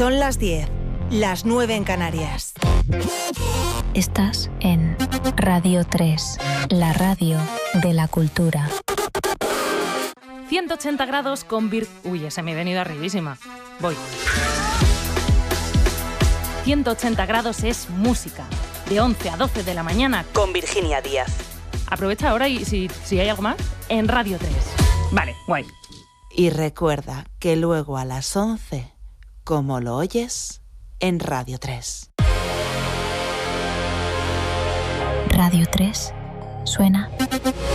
Son las 10, las 9 en Canarias. Estás en Radio 3, la radio de la cultura. 180 grados con Uy, ese me he venido arribísima. Voy. 180 grados es música. De 11 a 12 de la mañana con Virginia Díaz. Aprovecha ahora y si hay algo más, en Radio 3. Vale, guay. Y recuerda que luego a las 11, como lo oyes, en Radio 3. Radio 3 suena